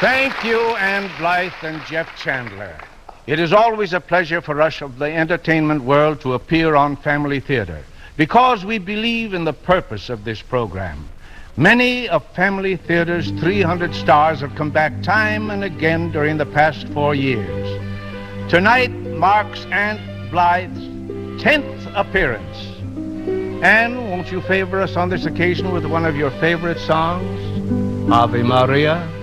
Thank you, Ann Blythe and Jeff Chandler. It is always a pleasure for us of the entertainment world to appear on Family Theater because we believe in the purpose of this program. Many of Family Theater's 300 stars have come back time and again during the past 4 years. Tonight marks Aunt Blythe's 10th appearance. Ann, won't you favor us on this occasion with one of your favorite songs? Ave Maria.